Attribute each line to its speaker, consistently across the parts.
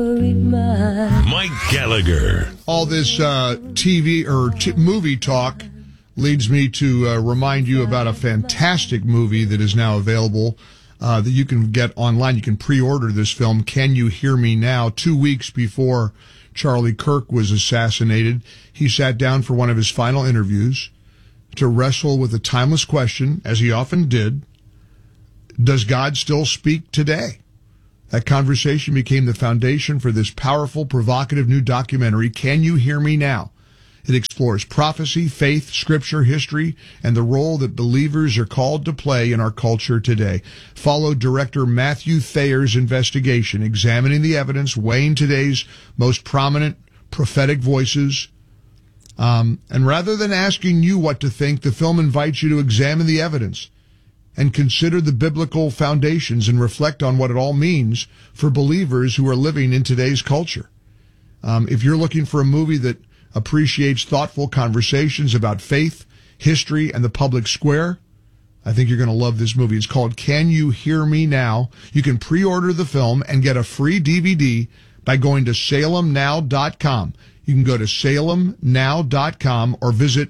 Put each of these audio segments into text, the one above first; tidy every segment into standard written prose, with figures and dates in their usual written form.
Speaker 1: Mike Gallagher.
Speaker 2: All this TV or movie talk leads me to remind you about a fantastic movie that is now available that you can get online. You can pre-order this film, Can You Hear Me Now? 2 weeks before Charlie Kirk was assassinated, he sat down for one of his final interviews to wrestle with a timeless question, as he often did: does God still speak today? That conversation became the foundation for this powerful, provocative new documentary, Can You Hear Me Now? It explores prophecy, faith, scripture, history, and the role that believers are called to play in our culture today. Follow director Matthew Thayer's investigation, examining the evidence, weighing today's most prominent prophetic voices. And rather than asking you what to think, the film invites you to examine the evidence and consider the biblical foundations and reflect on what it all means for believers who are living in today's culture. If you're looking for a movie that appreciates thoughtful conversations about faith, history, and the public square, I think you're going to love this movie. It's called Can You Hear Me Now? You can pre-order the film and get a free DVD by going to salemnow.com. You can go to salemnow.com or visit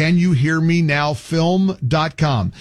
Speaker 2: canyouhearmenowfilm.com.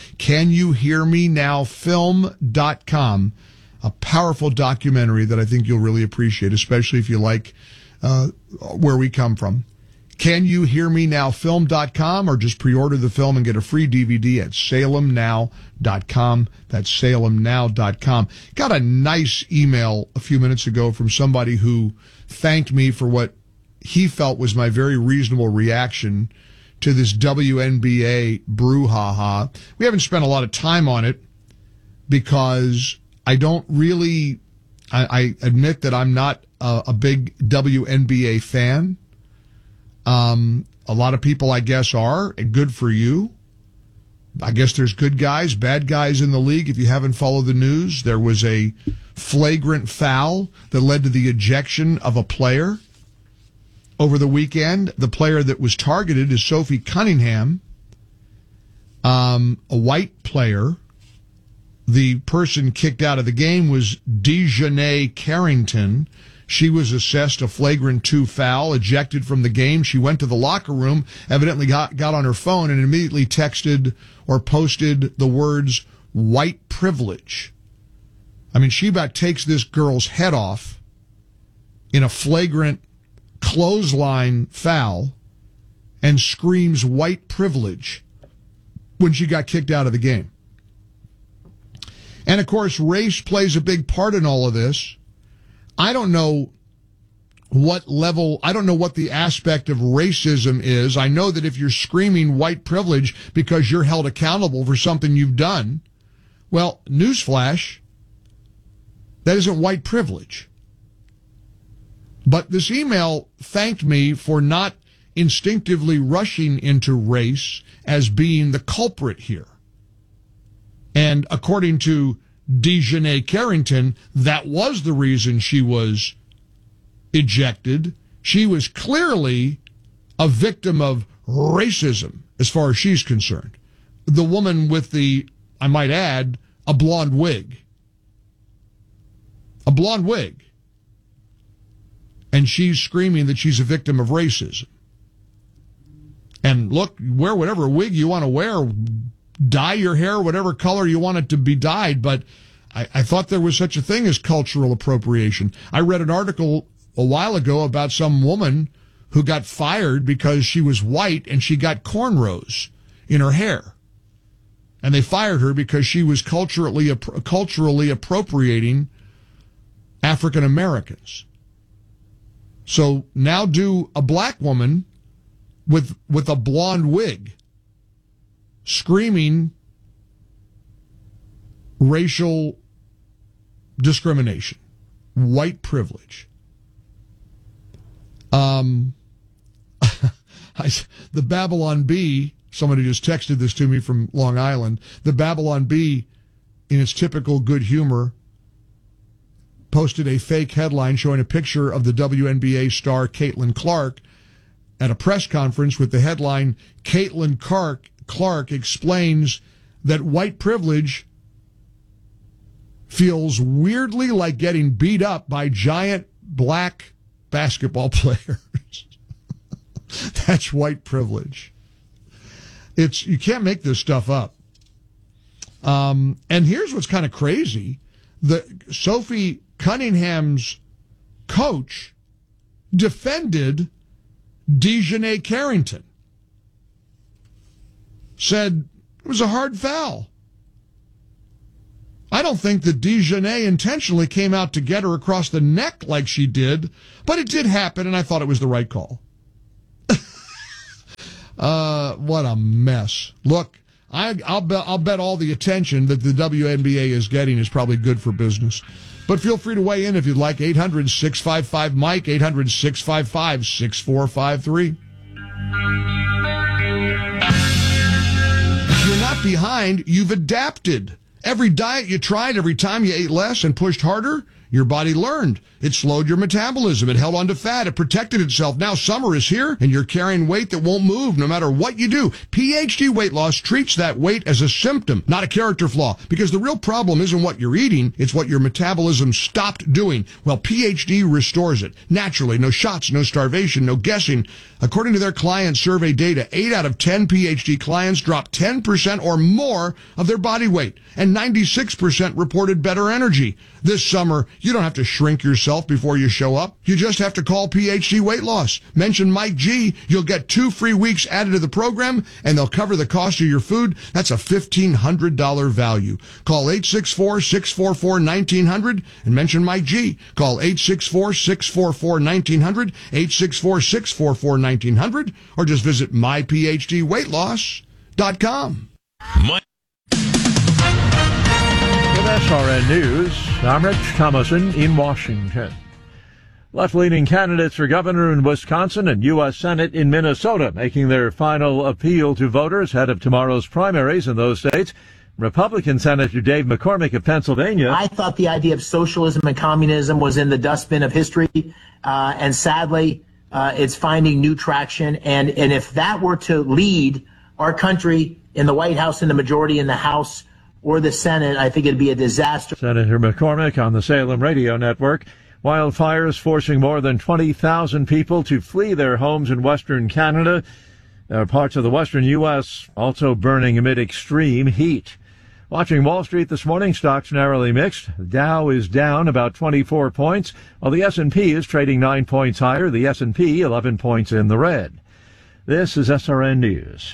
Speaker 2: Canyouhearmenowfilm.com. A powerful documentary that I think you'll really appreciate, especially if you like where we come from. Canyouhearmenowfilm.com, or just pre-order the film and get a free DVD at salemnow.com. That's salemnow.com. Got a nice email a few minutes ago from somebody who thanked me for what he felt was my very reasonable reaction to this WNBA brouhaha. We haven't spent a lot of time on it because I don't really, I admit that I'm not a big WNBA fan. A lot of people, I guess, are, and good for you. I guess there's good guys, bad guys in the league. If you haven't followed the news, there was a flagrant foul that led to the ejection of a player over the weekend. The player that was targeted is Sophie Cunningham, a white player. The person kicked out of the game was Dejanay Carrington. She was assessed a flagrant 2 foul, ejected from the game. She went to the locker room, evidently got on her phone, and immediately texted or posted the words, white privilege. I mean, she about takes this girl's head off in a flagrant clothesline foul and screams white privilege when she got kicked out of the game. And, of course, race plays a big part in all of this. I don't know what level, I don't know what the aspect of racism is. I know that if you're screaming white privilege because you're held accountable for something you've done, well, newsflash, that isn't white privilege. But this email thanked me for not instinctively rushing into race as being the culprit here. And according to Dejanay Carrington, that was the reason she was ejected. She was clearly a victim of racism, as far as she's concerned. The woman with the, I might add, a blonde wig. A blonde wig. And she's screaming that she's a victim of racism. And look, wear whatever wig you want to wear, dye your hair whatever color you want it to be dyed, but I thought there was such a thing as cultural appropriation. I read an article a while ago about some woman who got fired because she was white and she got cornrows in her hair. And they fired her because she was culturally appropriating African Americans. So now do a black woman with a blonde wig screaming racial discrimination, white privilege. The Babylon Bee, somebody just texted this to me from Long Island. The Babylon Bee, in its typical good humor, posted a fake headline showing a picture of the WNBA star Caitlin Clark at a press conference with the headline, Caitlin Clark explains that white privilege feels weirdly like getting beat up by giant black basketball players. That's white privilege. You can't make this stuff up. And here's what's kind of crazy. Sophie Cunningham's coach defended DeJounte Carrington. Said it was a hard foul. I don't think that DeJounte intentionally came out to get her across the neck like she did, but it did happen, and I thought it was the right call. What a mess. Look, I'll bet all the attention that the WNBA is getting is probably good for business. But feel free to weigh in if you'd like. 800-655-MIKE, 800-655-6453. If you're not behind, you've adapted. Every diet you tried, every time you ate less and pushed harder, your body learned. It slowed your metabolism. It held on to fat. It protected itself. Now summer is here, and you're carrying weight that won't move no matter what you do. PhD Weight Loss treats that weight as a symptom, not a character flaw, because the real problem isn't what you're eating, it's what your metabolism stopped doing. Well, PhD restores it. Naturally, no shots, no starvation, no guessing. According to their client survey data, 8 out of 10 PhD clients dropped 10% or more of their body weight, and 96% reported better energy. This summer, you don't have to shrink yourself before you show up. You just have to call PhD Weight Loss. Mention Mike G. You'll get 2 free weeks added to the program, and they'll cover the cost of your food. That's a $1,500 value. Call 864-644-1900 and mention Mike G. Call 864-644-1900, 864-644-1900, or just visit myphdweightloss.com.
Speaker 3: SRN News, I'm Rich Thomason in Washington. Left-leaning candidates for governor in Wisconsin and U.S. Senate in Minnesota making their final appeal to voters ahead of tomorrow's primaries in those states. Republican Senator Dave McCormick of Pennsylvania.
Speaker 4: I thought the idea of socialism and communism was in the dustbin of history, and sadly, it's finding new traction. And if that were to lead our country in the White House, in the majority in the House, or the Senate, I think it'd be a disaster.
Speaker 3: Senator McCormick on the Salem Radio Network. Wildfires forcing more than 20,000 people to flee their homes in western Canada. Parts of the western U.S. also burning amid extreme heat. Watching Wall Street this morning, stocks narrowly mixed. The Dow is down about 24 points, while the S&P is trading 9 points higher. The S&P 11 points in the red. This is SRN News.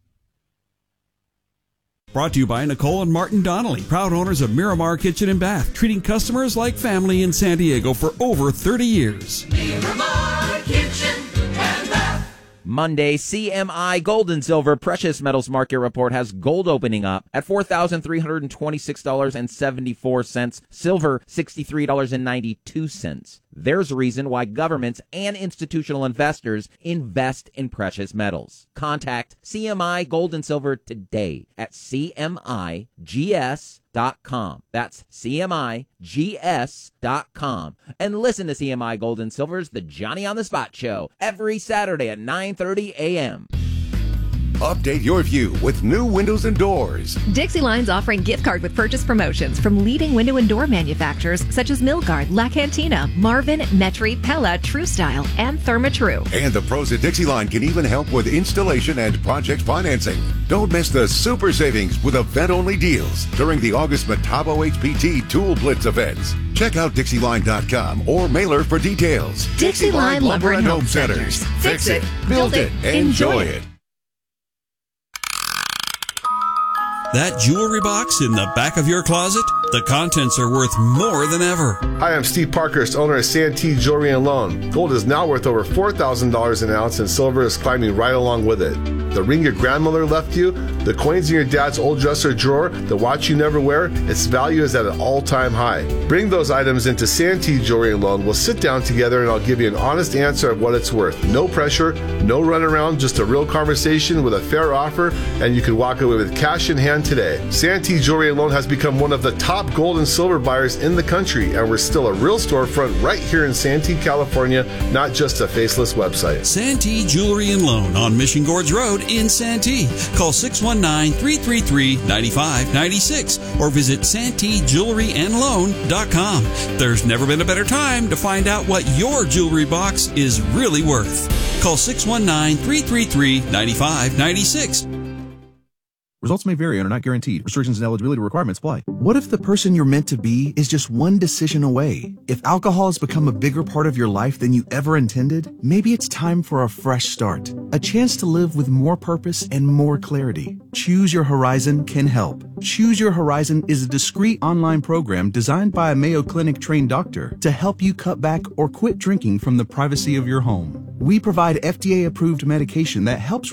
Speaker 5: Brought to you by Nicole and Martin Donnelly, proud owners of Miramar Kitchen and Bath, treating customers like family in San Diego for over 30 years.
Speaker 6: Miramar Kitchen and Bath.
Speaker 7: Monday, CMI Gold and Silver Precious Metals Market Report has gold opening up at $4,326.74, silver $63.92. There's a reason why governments and institutional investors invest in precious metals. Contact CMI Gold and Silver today at CMIGS.com. That's CMIGS.com. And listen to CMI Gold and Silver's The Johnny on the Spot Show every Saturday at 9:30 a.m.
Speaker 8: Update your view with new windows and doors.
Speaker 9: Dixie Line's offering gift card with purchase promotions from leading window and door manufacturers such as Milgard, La Cantina, Marvin, Metri, Pella, True Style, and Therma-Tru.
Speaker 8: And the pros at Dixie Line can even help with installation and project financing. Don't miss the super savings with event-only deals during the August Metabo HPT Tool Blitz events. Check out DixieLine.com or mailer for details.
Speaker 9: Dixie Line Lumber and Home Centers.
Speaker 8: Fix it, build it, enjoy it.
Speaker 5: That jewelry box in the back of your closet? The contents are worth more than ever.
Speaker 10: Hi, I'm Steve Parkhurst, owner of Santee Jewelry and Loan. Gold is now worth over $4,000 an ounce, and silver is climbing right along with it. The ring your grandmother left you, the coins in your dad's old dresser drawer, the watch you never wear, its value is at an all-time high. Bring those items into Santee Jewelry and Loan. We'll sit down together and I'll give you an honest answer of what it's worth. No pressure, no runaround, just a real conversation with a fair offer, and you can walk away with cash in hand can today. Santee Jewelry and Loan has become one of the top gold and silver buyers in the country, and we're still a real storefront right here in Santee, California, not just a faceless website.
Speaker 5: Santee Jewelry and Loan on Mission Gorge Road in Santee. Call 619-333-9596 or visit SanteeJewelryandLoan.com. There's never been a better time to find out what your jewelry box is really worth. Call 619-333-9596.
Speaker 11: Results may vary and are not guaranteed. Restrictions and eligibility requirements apply. What if the person you're meant to be is just one decision away? If alcohol has become a bigger part of your life than you ever intended, maybe it's time for a fresh start. A chance to live with more purpose and more clarity. Choose Your Horizon can help. Choose Your Horizon is a discreet online program designed by a Mayo Clinic trained doctor to help you cut back or quit drinking from the privacy of your home. We provide FDA-approved medication that helps